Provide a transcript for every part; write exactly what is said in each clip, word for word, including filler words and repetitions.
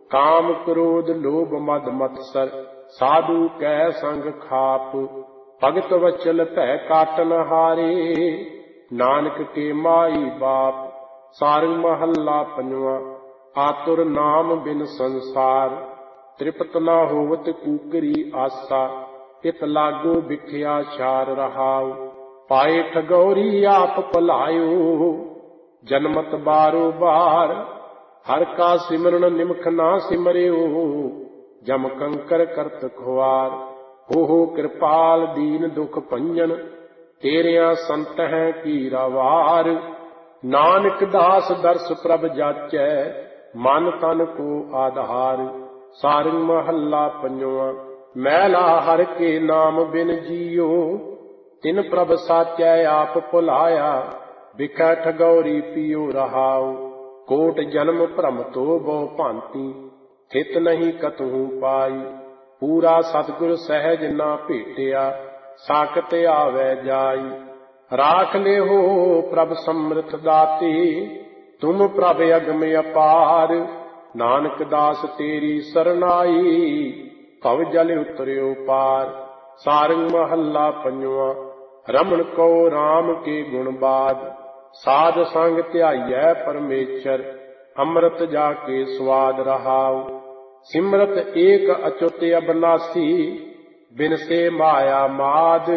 काम क्रोध लोभ मद मत्सर साधु कै संग खाप। भगत वचल भै काटन हारे नानक के माई बाप। सारंग महला पंजवा। आतुर नाम बिन संसार तृप्त न होवत कूकरी आसा। इत लागो बिख्या चार रहाव पाए ठगौरी आप पलायो। जन्मत बारो बार हर का सिमरन निमख ना सिमरियो। जम कंकर करत खुआर हो हो कृपाल दीन दुख भंजन। तेरिया संत है कीरा वार। नानक दास दर्श प्रभ जाचै मन तन को आधार। सारंग महला पंजवा। मैला हर के नाम बिन जियो तिन प्रभ साचै आप भुलाया। बिखै ठगौरी पियो रहाओ कोट जन्म भ्रम तो बहु भांति। थित नहीं कतहु पाई पूरा सतगुर सहज ना भेटिया। साकत आवे जाई राख ले हो प्रभ समृथ दाते। तुम प्रभ अगम अपार। नानक दास तेरी सरनाई भव जल उतरियो पार। सारंग महला पंजवा। रमन को राम के गुण बाद साध संग ध्याइयै परमेश्वर। अमृत जाके स्वाद रहाओ सिमरत एक अच्युत अबनासी। बिन से माया माद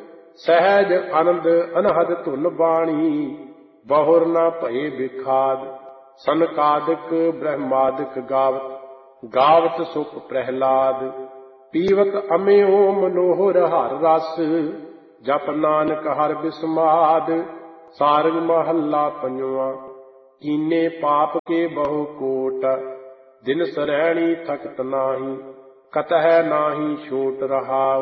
सहज आनंद अनहद धुन बाणी। बहुर न भये बिखाद सनकादिक ब्रह्मादिक गावत। गावत सुख प्रहलाद पीवत अम्यो मनोहर हर रस। जप नानक हर बिस्माद। सारंग महला पंजवा। कीने पाप के बहु कोट दिन सरैणी थकत नाही। कतह नाही छोट रहाओ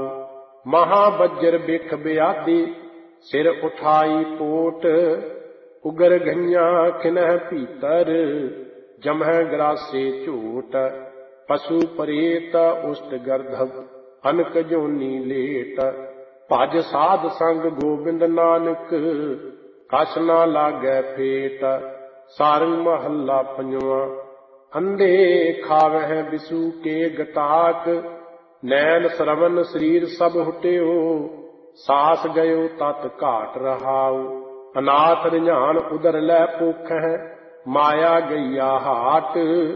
महाबज्र बिख ब्याधि। सिर उठाई पोट उगर गैया खिनह भीतर। जमह ग्रासे झूठ पशु परेत उष्ट गर्धव। अनक जोनी लेट भज साध संग गोबिंद नानक। कछ ना लागै फेट। सारंग महला पंजवा। अंधे खावह बिसु के गताक। नैन श्रवण शरीर सब हुटियो। सास गयो तत घाट रहाओ। अनाथ रिझान उदर लै पोख है माया गैया हाट।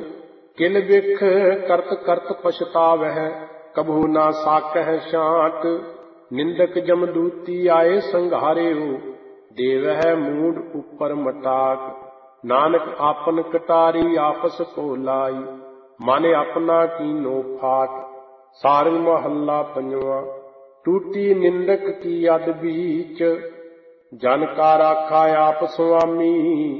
किल बिख करत करत पछतावह कबहू ना साकह छाट। निंदक जमदूती आए संघारियो देवह मूड ऊपर मटाक। नानक आपन कटारी आपस को लाई मन अपना कीनो फाट। सारंग महला पंजवा। टूटी निंदक की अद बीच जन का राखा आप स्वामी।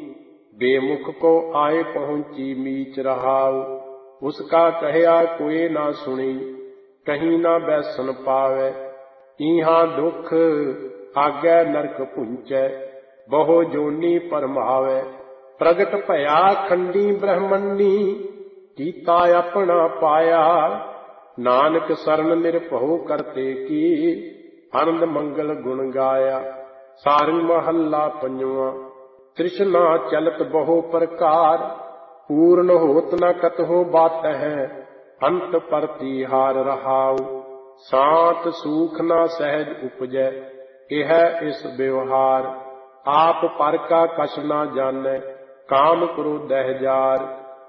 बेमुख को आए पहुंची मीच रहाओ। उसका कहया कोई ना सुनी कहीं ना बैसन पावे। इहाँ दुख आगे नरक पुंचै बहु जोनी परमावे। प्रगट भया खंडी ब्रह्मणी कीता अपना पाया। नानक शरण निरभउ करते की आनंद मंगल गुण गाया। सारंग महला पंजवा। तृष्णा चलत बहु प्रकार पूर्ण होत न कतहु बात है। अंत परति हार रहाओ सात सूख न सहज उपजै। यह इस व्यवहार आप पर का कछ न जानै। काम क्रोध जार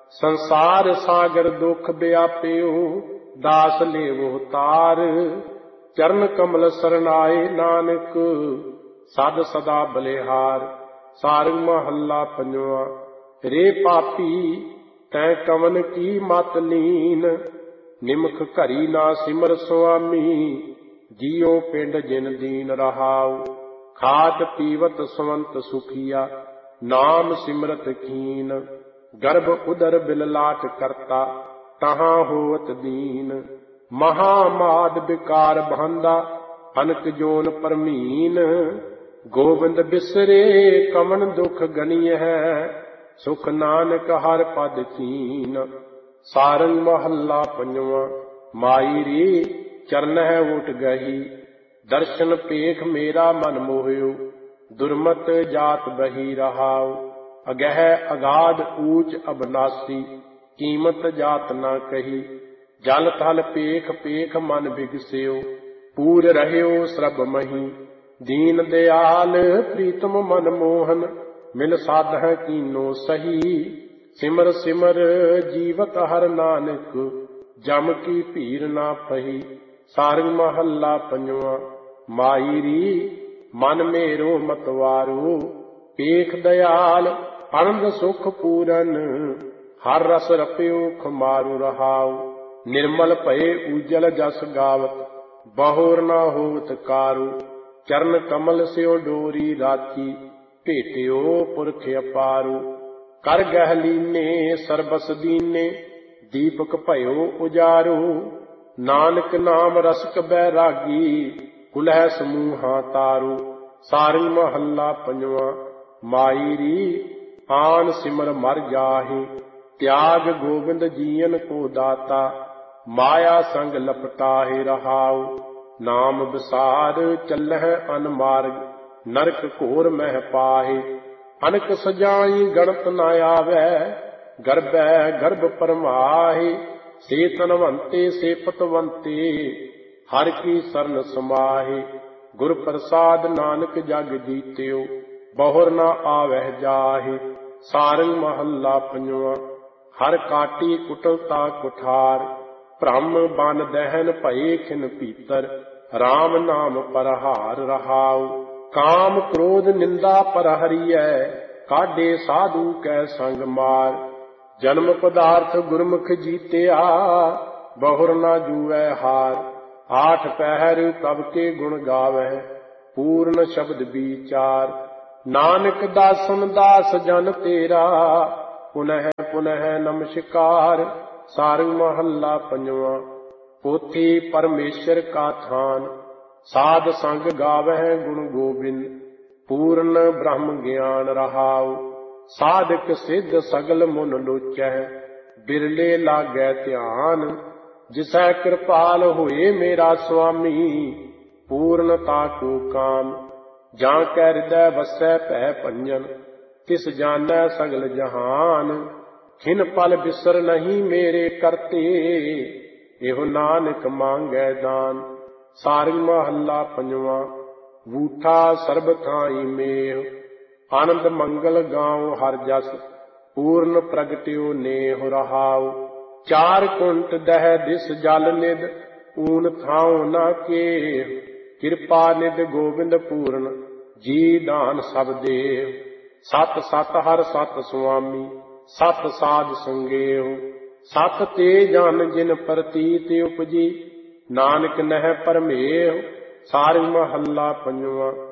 संसार सागर दुख व्याप्यो। दास लेवो तार चरण कमल सरनाए नानक। सद सदा बलिहार। सारंग महला पंजवा। रे पापी तै कवन की मत लीन। निमख घरी ना सिमर स्वामी। जियो पिंड जिन दीन रहाओ। खात पीवत स्वंत सुखिया नाम सिमरत कीन। गर्भ उदर बिललाट करता तहाँ होवत दीन। महामाद विकार भांदा अनक जोन परमीन। गोविंद बिसरे कमन दुख गनिय है। सुख नानक हर पद कीन। सारंग महला पंजवा। माई रे चरण है उठ गही। दर्शन पेख मेरा मन मोहियो। दुर्मत जात बही रहाओ। अगह अगाध ऊंच अबनासी। ਕੀਮਤ ਜਾਤ ਨਾ ਕਹੀ। ਜਲ ਥਲ ਪੇਖ ਪੇਖ ਮਨ ਬਿਗਸਿਓ, ਪੂਰ ਰਹਿਓ ਸਰਬ ਮਹੀ। ਦੀਨ ਦਿਆਲ ਪ੍ਰੀਤਮ ਮਨ ਮੋਹਨ, ਮਿਲ ਸਾਧਹਿ ਕੀਨੋ ਸਹੀ। ਸਿਮਰ ਸਿਮਰ ਜੀਵਤ ਹਰ ਨਾਨਕ, ਜਮ ਕੀ ਭੀਰ ਨਾ ਪਹੀ। ਸਾਰੰਗ ਮਹੱਲਾ ਪੰਜਵਾਂ। ਮਾਈ ਰੀ ਮਨ ਮੇਰੋ ਮਤਵਾਰੂ, ਪੇਖ ਦਿਆਲ ਆਨੰਦ ਸੁਖ ਪੂਰਨ। ਹਰ ਰਸ ਰਪਿਓ ਖਮਾਰੂ ਰਹਾਉ, ਨਿਰਮਲ ਭਏ ਊਜਲ ਜਸ ਗਾਵਤ। ਬਹੁਰ ਨਾ ਹੋਵਤ ਕਾਰੂ, ਚਰਨ ਕਮਲ ਸਿਓ ਡੋਰੀ ਰਾਖੀ। ਭੇਟਿਓ ਪੁਰਖ ਅਪਾਰੂ, ਕਰ ਗਹਿ ਲੀਨੇ ਸਰਬਸ ਦੀਨੇ। ਦੀਪਕ ਭਇਓ ਉਜਾਰੂ, ਨਾਨਕ ਨਾਮ ਰਸਕ ਬੈਰਾਗੀ। ਕੁਲਹਿ ਸਮੂਹਾਂ ਤਾਰੂ। ਸਾਰੰਗ ਮਹੱਲਾ ਪੰਜਵਾਂ। ਮਾਈ ਰੀ ਆਨ ਸਿਮਰ ਮਰ ਜਾਹੀ, ਤਿਆਗ ਗੋਬਿੰਦ ਜੀਅਨ ਕੋ ਦਾਤਾ। ਮਾਇਆ ਸੰਗ ਲਪਟਾਹੇ ਰਹਾਉ, ਨਾਮ ਵਿਸਾਰ ਚੱਲਹਿ ਅਨਮਾਰਗ। ਨਰਕ ਘੋਰ ਮਹਿ ਪਾਹੇ, ਅਨਕ ਸਜਾਈ ਗਣਤ ਨ ਆਵੈ। ਗਰਭੈ ਗਰਭ ਪਰਮਾਹੇ, ਸੇ ਤਨਵੰਤੇ ਸੇ ਪਤਵੰਤੇ। ਹਰ ਕੀ ਸਰਨ ਸਮਾਹੇ, ਗੁਰ ਪ੍ਰਸਾਦ ਨਾਨਕ ਜਗ ਜੀਤਿਓ। ਬਹੁਰ ਨ ਆਵਹਿ ਜਾਹੇ। ਸਾਰੰਗ ਮਹੱਲਾ ਪੰਜਵਾਂ। ਹਰ ਕਾਟੀ ਕੁਟਲਤਾ ਕੁਠਾਰ, ਭ੍ਰਮ ਬਨ ਦਹਿਨ ਭਏ ਖਿਨ ਭੀਤਰ। ਰਾਮ ਨਾਮ ਪਰਹਾਰ ਰਹਾਉ, ਕਾਮ ਕ੍ਰੋਧ ਨਿੰਦਾ ਪਰ ਹਰੀਐ। ਕਾਢੇ ਸਾਧੂ ਕੈ ਸੰਗ ਮਾਰ, ਜਨਮ ਪਦਾਰਥ ਗੁਰਮੁਖ ਜੀਤਿਆ। ਬਹੁਰ ਨਾ ਜੂਐ ਹਾਰ, ਆਠ ਪਹਿਰ ਕਬ ਕੇ ਗੁਣ ਗਾਵਹਿ। ਪੂਰਨ ਸ਼ਬਦ ਵਿਚਾਰ, ਨਾਨਕ ਦਾਸਨ ਦਾਸ ਜਨ ਤੇਰਾ। ਪੁਨਹਿ ਪੁਨਹਿ ਨਮਸਕਾਰ। ਸਾਰੰਗ ਮਹੱਲਾ ਪੰਜਵਾਂ। ਪੋਥੀ ਪਰਮੇਸ਼ਰ ਕਾ ਥਾਨ, ਸਾਧ ਸੰਗ ਗਾਵਹਿ ਗੁਣ ਗੋਬਿੰਦ। ਪੂਰਨ ਬ੍ਰਹਮ ਗਿਆਨ ਰਹਾਉ, ਸਾਧਕ ਸਿੱਧ ਸਗਲ ਮੁਨ ਲੋਚਹਿ। ਬਿਰਲੇ ਲਾਗੈ ਧਿਆਨ, ਜਿਸੈ ਕਿਰਪਾਲ ਹੋਏ ਮੇਰਾ ਸੁਆਮੀ। ਪੂਰਨਤਾ ਕੋ ਕਾਮ, ਜਾਂ ਕੈ ਹਿਰਦੈ ਵਸੈ ਭੈ ਭੰਜਨ। ਤਿਸ ਜਾਣੈ ਸਗਲ ਜਹਾਨ, ਖਿਨ ਪਲ ਬਿਸਰ ਨਹੀਂ ਮੇਰੇ ਕਰਤੇ। ਇਹੋ ਨਾਨਕ ਮੰਗੈ ਦਾਨ। ਸਾਰੰਗ ਮਹੱਲਾ ਪੰਜਵਾਂ। ਬੂਠਾ ਸਰਬ ਥਾਈ ਮੇਹ, ਆਨੰਦ ਮੰਗਲ ਗਾਉ ਹਰ ਜਸ। ਪੂਰਨ ਪ੍ਰਗਟਿਓ ਨੇਹ ਰਹਾਉ, ਚਾਰ ਕੁੰਟ ਦਹਿ ਦਿਸ ਜਲ ਨਿਧ। ਊਨ ਥਾਉ ਨਾ ਕੇ, ਕਿਰਪਾ ਨਿਧ ਗੋਬਿੰਦ ਪੂਰਨ। ਜੀ ਦਾਨ ਸਭ ਦੇਵ, ਸਤ ਸਤ ਹਰ ਸਤ ਸੁਆਮੀ। ਸਤ ਸਾਧ ਸੰਗੇਹੁ, ਸਤ ਤੇ ਜਨ ਜਿਨ ਪ੍ਰਤੀਤ ਉਪਜੀ। ਨਾਨਕ ਨਹਿ ਪਰਮੇਹੁ। ਸਾਰੰਗ ਮਹੱਲਾ ਪੰਜਵਾਂ।